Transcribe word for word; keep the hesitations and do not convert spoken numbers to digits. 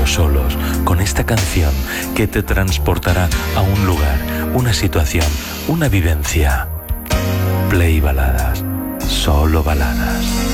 ellos solos con esta canción que te transportará a un lugar, una situación, una vivencia. Play Baladas, solo baladas.